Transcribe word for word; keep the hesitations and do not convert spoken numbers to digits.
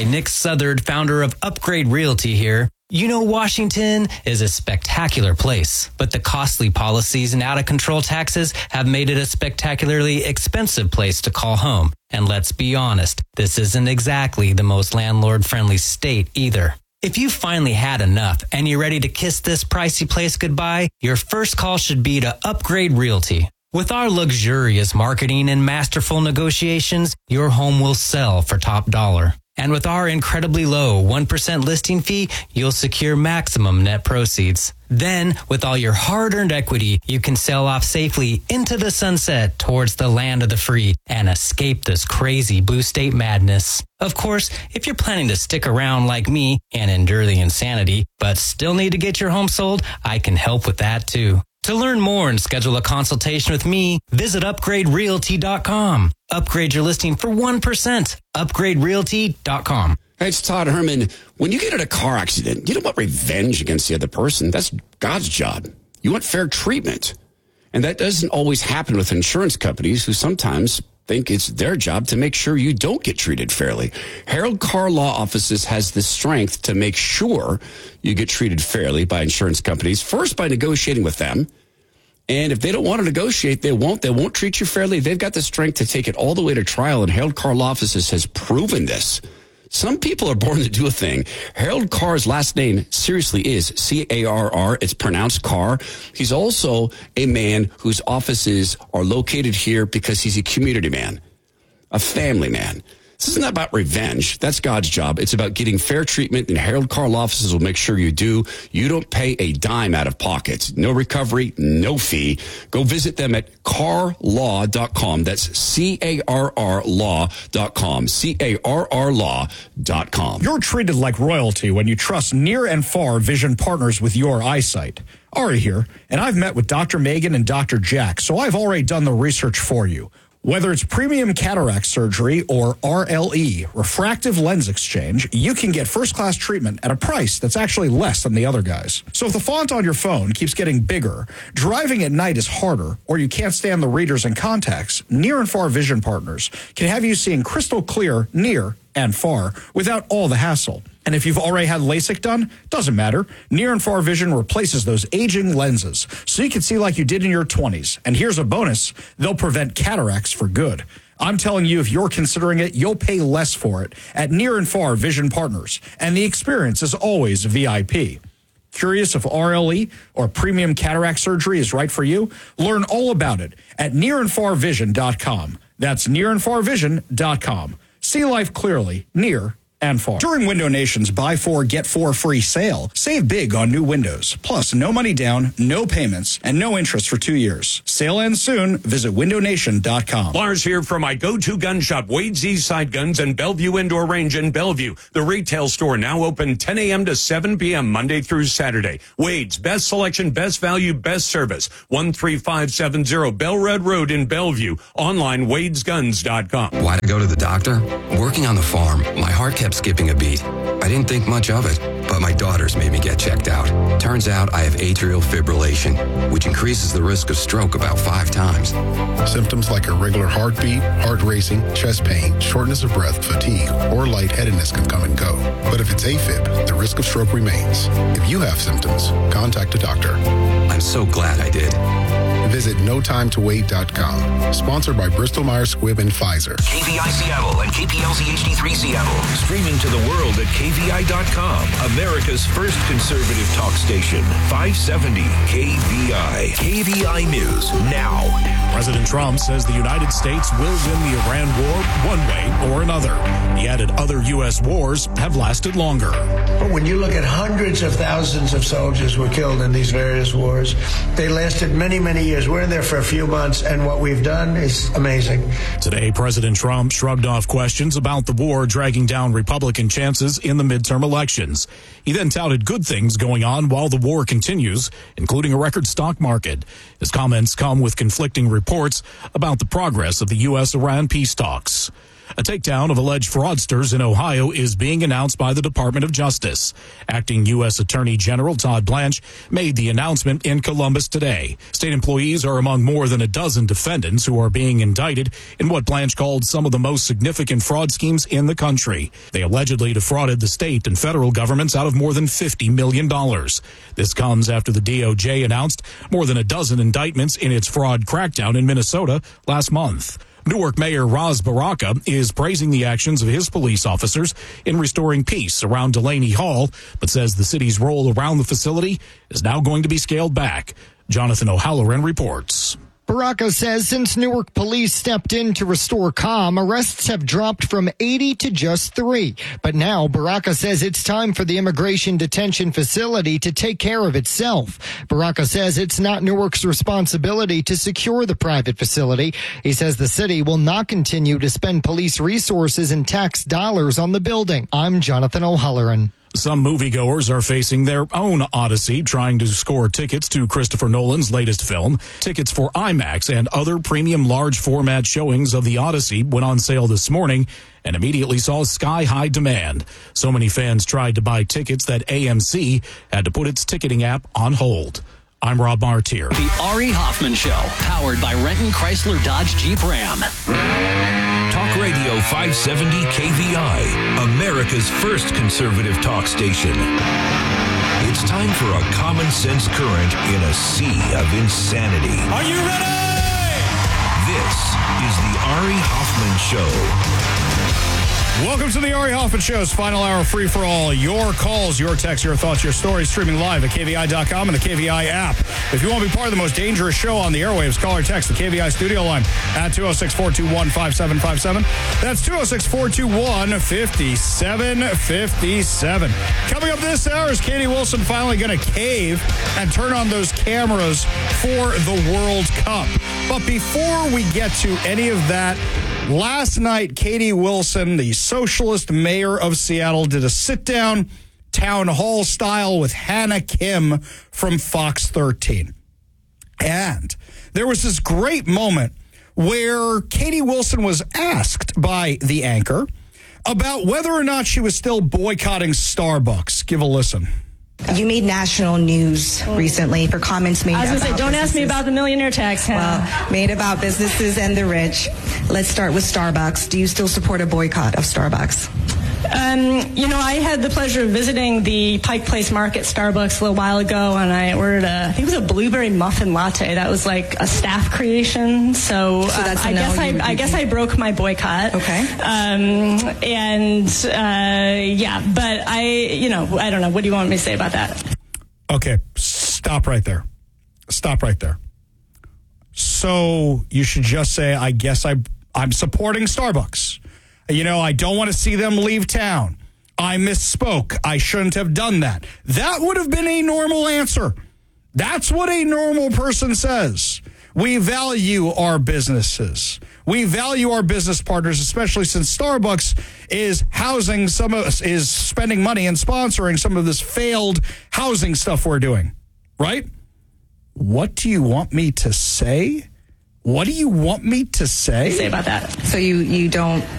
Hi, Nick Southard, founder of Upgrade Realty here. You know, Washington is a spectacular place, but the costly policies and out-of-control taxes have made it a spectacularly expensive place to call home. And let's be honest, this isn't exactly the most landlord-friendly state either. If you finally had enough and you're ready to kiss this pricey place goodbye, your first call should be to Upgrade Realty. With our luxurious marketing and masterful negotiations, your home will sell for top dollar. And with our incredibly low one percent listing fee, you'll secure maximum net proceeds. Then, with all your hard-earned equity, you can sail off safely into the sunset towards the land of the free and escape this crazy blue state madness. Of course, if you're planning to stick around like me and endure the insanity, but still need to get your home sold, I can help with that too. To learn more and schedule a consultation with me, visit upgrade realty dot com. Upgrade your listing for one percent. upgrade realty dot com. Hey, it's Todd Herman. When you get in a car accident, you don't want revenge against the other person. That's God's job. You want fair treatment. And that doesn't always happen with insurance companies who sometimes think it's their job to make sure you don't get treated fairly. Harold Carr Law Offices has the strength to make sure you get treated fairly by insurance companies, first by negotiating with them. And if they don't want to negotiate, they won't. They won't treat you fairly. They've got the strength to take it all the way to trial, and Harold Carr Law Offices has proven this. Some people are born to do a thing. Harold Carr's last name seriously is C A R R. It's pronounced Carr. He's also a man whose offices are located here because he's a community man, a family man. This isn't about revenge. That's God's job. It's about getting fair treatment, and Harold Carr Law Offices will make sure you do. You don't pay a dime out of pocket. No recovery, no fee. Go visit them at carr law dot com. That's C A R R law dot com. C A R R law dot com. You're treated like royalty when you trust near and far vision partners with your eyesight. Ari here, and I've met with Doctor Megan and Doctor Jack, so I've already done the research for you. Whether it's premium cataract surgery or R L E, refractive lens exchange, you can get first-class treatment at a price that's actually less than the other guys. So if the font on your phone keeps getting bigger, driving at night is harder, or you can't stand the readers and contacts, Near and Far Vision Partners can have you seeing crystal clear near and far without all the hassle. And if you've already had LASIK done, doesn't matter. Near and Far Vision replaces those aging lenses so you can see like you did in your twenties. And here's a bonus. They'll prevent cataracts for good. I'm telling you, if you're considering it, you'll pay less for it at Near and Far Vision Partners. And the experience is always V I P. Curious if R L E or premium cataract surgery is right for you? Learn all about it at near and far vision dot com. That's near and far vision dot com. See life clearly, near and far. During Window Nation's Buy Four, Get Four Free sale, save big on new windows. Plus, no money down, no payments, and no interest for two years. Sale ends soon. Visit window nation dot com. Lars here for my go-to gun shop, Wade's Eastside Guns and Bellevue Indoor Range in Bellevue. The retail store now open ten a.m. to seven p.m. Monday through Saturday. Wade's, best selection, best value, best service. one three five seven zero Bellred Road in Bellevue. Online, wades guns dot com. Why to go to the doctor? Working on the farm, my heart kept skipping a beat. I didn't think much of it, but my daughters made me get checked out. Turns out I have atrial fibrillation, which increases the risk of stroke about five times. Symptoms like irregular heartbeat, heart racing, chest pain, shortness of breath, fatigue, or lightheadedness can come and go. But if it's AFib, the risk of stroke remains. If you have symptoms, contact a doctor. I'm so glad I did. Visit no time to wait dot com. Sponsored by Bristol Myers Squibb and Pfizer. K V I Seattle and K P L Z H D three Seattle. Streaming to the world at K V I dot com. America's first conservative talk station. five seventy K V I. K V I News now. President Trump says the United States will win the Iran war one way or another. He added other U S wars have lasted longer. But when you look at hundreds of thousands of soldiers were killed in these various wars, they lasted many, many years. We're in there for a few months, and what we've done is amazing. Today, President Trump shrugged off questions about the war dragging down Republican chances in the midterm elections. He then touted good things going on while the war continues, including a record stock market. His comments come with conflicting reports about the progress of the U S Iran peace talks. A takedown of alleged fraudsters in Ohio is being announced by the Department of Justice. Acting U S Attorney General Todd Blanche made the announcement in Columbus today. State employees are among more than a dozen defendants who are being indicted in what Blanche called some of the most significant fraud schemes in the country. They allegedly defrauded the state and federal governments out of more than fifty million dollars. This comes after the D O J announced more than a dozen indictments in its fraud crackdown in Minnesota last month. Newark Mayor Ras Baraka is praising the actions of his police officers in restoring peace around Delaney Hall, but says the city's role around the facility is now going to be scaled back. Jonathan O'Halloran reports. Baraka says since Newark police stepped in to restore calm, arrests have dropped from eighty to just three. But now Baraka says it's time for the immigration detention facility to take care of itself. Baraka says it's not Newark's responsibility to secure the private facility. He says the city will not continue to spend police resources and tax dollars on the building. I'm Jonathan O'Halloran. Some moviegoers are facing their own odyssey trying to score tickets to Christopher Nolan's latest film. Tickets for IMAX and other premium large format showings of The Odyssey went on sale this morning and immediately saw sky-high demand. So many fans tried to buy tickets that A M C had to put its ticketing app on hold. I'm Rob Martier. The Ari Hoffman Show, powered by Renton Chrysler Dodge Jeep Ram. Talk Radio five seventy K V I, America's first conservative talk station. It's time for a common sense current in a sea of insanity. Are you ready? This is the Ari Hoffman Show. Welcome to the Ari Hoffman Show's final hour free for all. Your calls, your texts, your thoughts, your stories, streaming live at K V I dot com and the K V I app. If you want to be part of the most dangerous show on the airwaves, call or text the K V I studio line at two oh six, four two one, five seven five seven. That's two oh six, four two one, five seven five seven. Coming up this hour, is Katie Wilson finally going to cave and turn on those cameras for the World Cup? But before we get to any of that, last night, Katie Wilson, the socialist mayor of Seattle, did a sit-down town hall style with Hannah Kim from Fox thirteen. And there was this great moment where Katie Wilson was asked by the anchor about whether or not she was still boycotting Starbucks. Give a listen. You made national news recently for comments made about I was going to say, don't businesses. ask me about the millionaire tax. Hannah. Well, made about businesses and the rich. Let's start with Starbucks. Do you still support a boycott of Starbucks? Um, you know, I had the pleasure of visiting the Pike Place Market Starbucks a little while ago, and I ordered a, I think it was a blueberry muffin latte. That was like a staff creation. So, so that's uh, I no, guess you, I, I guess I broke my boycott. Okay. Um, and uh, yeah, but I, you know, I don't know. What do you want me to say about that? Okay, stop right there. Stop right there. So you should just say, I guess I, I'm supporting Starbucks. You know, I don't want to see them leave town. I misspoke. I shouldn't have done that. That would have been a normal answer. That's what a normal person says. We value our businesses. We value our business partners, especially since Starbucks is housing some of us, is spending money and sponsoring some of this failed housing stuff we're doing. Right? What do you want me to say? What do you want me to say? Say about that. So you, you don't